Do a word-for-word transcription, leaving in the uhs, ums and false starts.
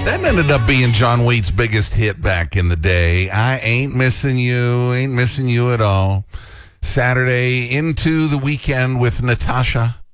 That ended up being John Waite's biggest hit back in the day. I ain't missing you, ain't missing you at all. Saturday into the weekend with Natasha